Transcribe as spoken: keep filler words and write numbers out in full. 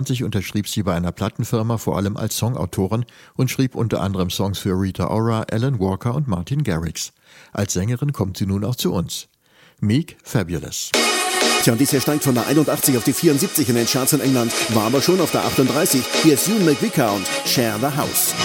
unterschrieb sie bei einer Plattenfirma vor allem als Songautorin und schrieb unter anderem Songs für Rita Ora, Alan Walker und Martin Garrix. Als Sängerin kommt sie nun auch zu uns. Meek Fabulous. Tja, und dies hier steigt von der einundachtzig auf die vierundsiebzig in den Charts in England, war aber schon auf der achtunddreißig. Hier ist Ewan McVicar und Share the House.